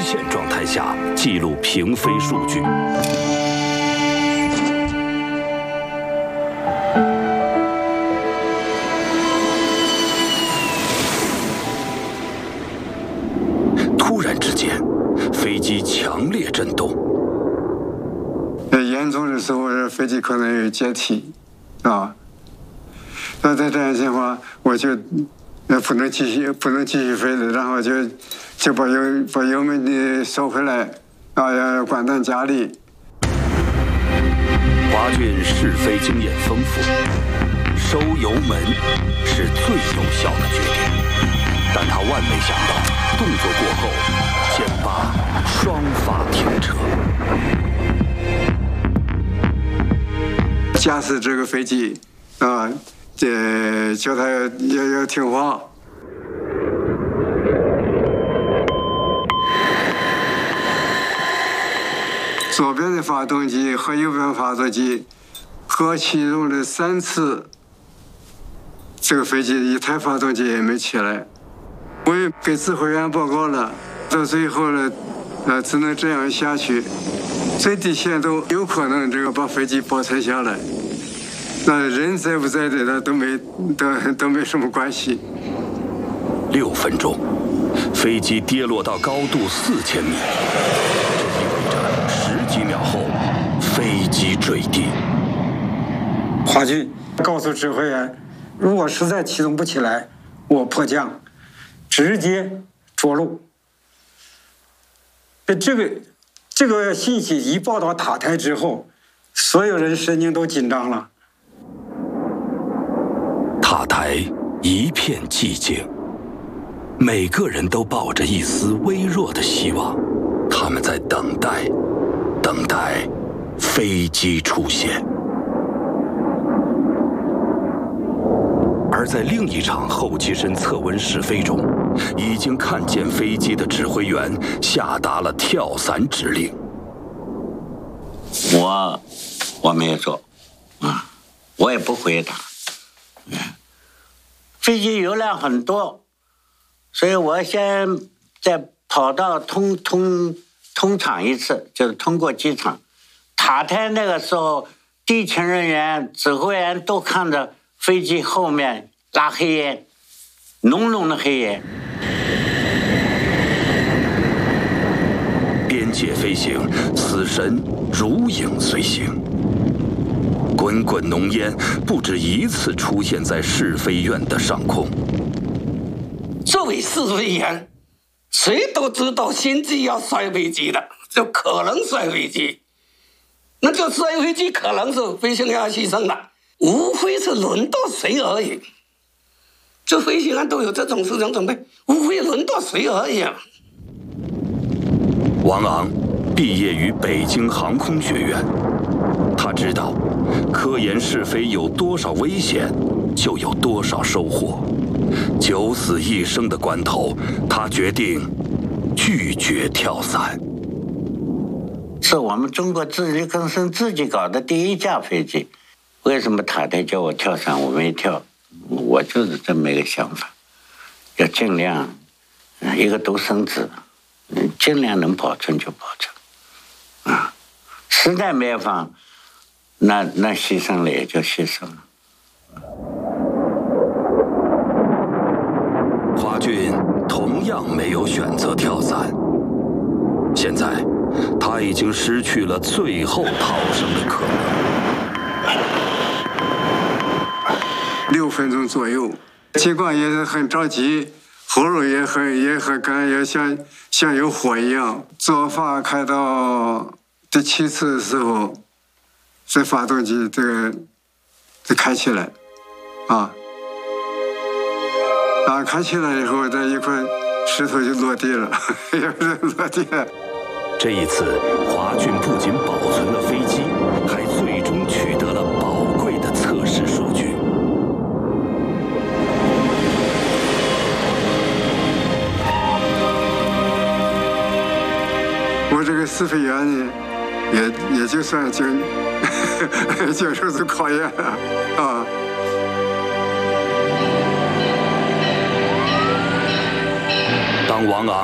线状态下记录平飞数据。突然之间，飞机强烈震动。 严重的时候，飞机可能有解体，啊。那在这样情况，我就不能继续飞了，然后就把油门的收回来，要关断加力。 华俊试飞经验丰富，收油门是最有效的决定，但他万没想到，动作过后，歼8双发停车。 驾驶这个飞机叫他要听话。左边的发动机和右边发动机各启动了3次，这个飞机一台发动机也没起来。我也给指挥员报告了，到最后呢，只能这样下去，最低限度有可能这个把飞机保存下来。那人在不在的那都没什么关系。 6分钟，飞机跌落到高度4000米，这意味着10几秒后，飞机坠地。 华军告诉指挥员，如果实在启动不起来，我迫降，直接着陆。这个信息一报到塔台之后，所有人神经都紧张了。 塔台一片寂静，每个人都抱着一丝微弱的希望，他们在等待飞机出现。而在另一场后机身测温试飞中，已经看见飞机的指挥员下达了跳伞指令。 我没有做，我也不回答。飞机油量很多，所以我先再跑到通场一次，就是通过机场。塔台那个时候，地勤人员、指挥员都看着飞机后面拉黑烟，浓浓的黑烟。 边界飞行，死神如影随形。滚滚浓烟不止一次出现在试飞院的上空。 作为试飞员，谁都知道心机要摔飞机的，就可能摔飞机，那就摔飞机可能是飞行员牺牲了，无非是轮到谁而已。这飞行员都有这种事情准备，无非轮到谁而已。 王昂毕业于北京航空学院，他知道科研试飞有多少危险，就有多少收获。九死一生的关头，他决定拒绝跳伞。 是我们中国自力更生自己搞的第一架飞机。为什么塔台叫我跳伞，我没跳？我就是这么一个想法，要尽量一个独生子，尽量能保存就保存。实在没办法，那牺牲了也就牺牲了。 华俊同样没有选择跳伞。现在，他已经失去了最后逃生的可能。 6分钟左右，尽管也是很着急，喉咙也很干，也像有火一样。左发开到第7次的时候，这发动机这开起来，开起来以后，这一块石头就落地了，也是落地了。 这一次，华俊不仅保存了飞机，还最终取得了宝贵的测试数据。 我这个试飞员呢，也就算接受这考验了当王昂